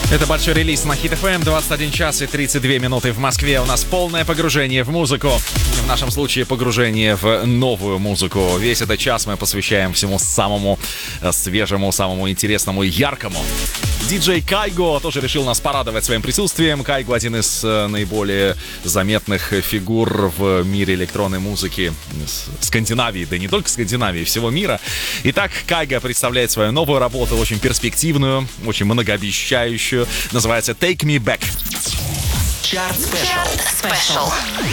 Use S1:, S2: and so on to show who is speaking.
S1: Это большой релиз на Hit FM, 21 час и 32 минуты в Москве. У нас полное погружение в музыку. В нашем случае погружение в новую музыку. Весь этот час мы посвящаем всему самому свежему, самому интересному и яркому. Диджей Кайго тоже решил нас порадовать своим присутствием. Кайго — один из наиболее заметных фигур в мире электронной музыки Скандинавии, да не только Скандинавии, всего мира. Итак, Кайго представляет свою новую работу, очень перспективную, очень многообещающую. Называется «Take Me Back».
S2: Чарт Спешл.